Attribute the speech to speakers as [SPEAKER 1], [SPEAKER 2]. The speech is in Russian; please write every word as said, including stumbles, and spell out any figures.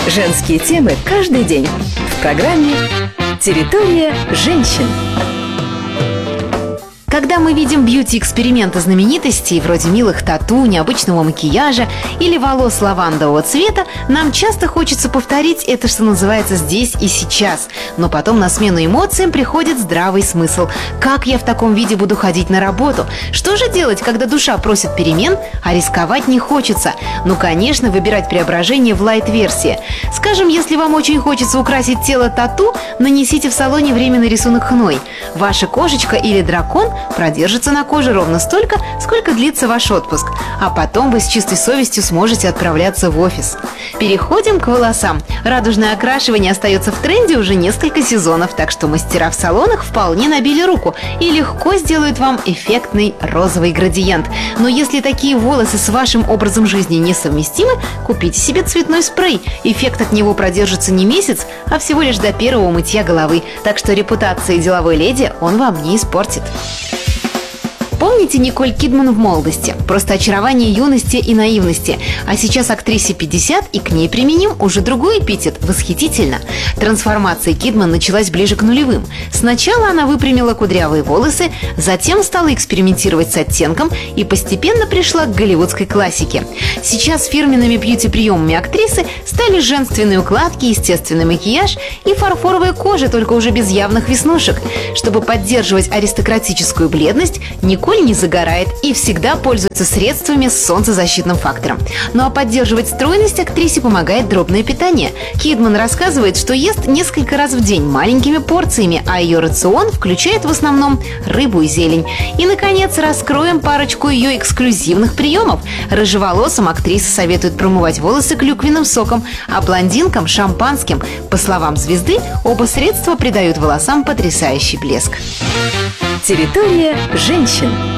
[SPEAKER 1] Женские темы каждый день в программе «Территория женщин».
[SPEAKER 2] Когда мы видим бьюти-эксперименты знаменитостей, вроде милых тату, необычного макияжа или волос лавандового цвета, нам часто хочется повторить это, что называется, здесь и сейчас. Но потом на смену эмоциям приходит здравый смысл. Как я в таком виде буду ходить на работу? Что же делать, когда душа просит перемен, а рисковать не хочется? Ну, конечно, выбирать преображение в лайт-версии. Скажем, если вам очень хочется украсить тело тату, нанесите в салоне временный рисунок хной. Ваша кошечка или дракон продержится на коже ровно столько, сколько длится ваш отпуск. А потом вы с чистой совестью сможете отправляться в офис. Переходим к волосам. Радужное окрашивание остается в тренде уже несколько сезонов, так что мастера в салонах вполне набили руку и легко сделают вам эффектный розовый градиент. Но если такие волосы с вашим образом жизни несовместимы, купите себе цветной спрей. Эффект от него продержится не месяц, а всего лишь до первого мытья головы. Так что репутации деловой леди он вам не испортит. Помните Николь Кидман в молодости? Просто очарование юности и наивности. А сейчас актрисе пятьдесят, и к ней применим уже другой эпитет – восхитительно. Трансформация Кидман началась ближе к нулевым. Сначала она выпрямила кудрявые волосы, затем стала экспериментировать с оттенком и постепенно пришла к голливудской классике. Сейчас фирменными бьюти-приемами актрисы стали женственные укладки, естественный макияж и фарфоровая кожа, только уже без явных веснушек. Чтобы поддерживать аристократическую бледность, Николь не загорает и всегда пользуется средствами с солнцезащитным фактором. Ну а поддерживать стройность актрисе помогает дробное питание. Кидман рассказывает, что ест несколько раз в день маленькими порциями, а ее рацион включает в основном рыбу и зелень. И, наконец, раскроем парочку ее эксклюзивных приемов. Рыжеволосым актриса советует промывать волосы клюквенным соком, а блондинкам – шампанским. По словам звезды, оба средства придают волосам потрясающий блеск.
[SPEAKER 1] Территория женщин.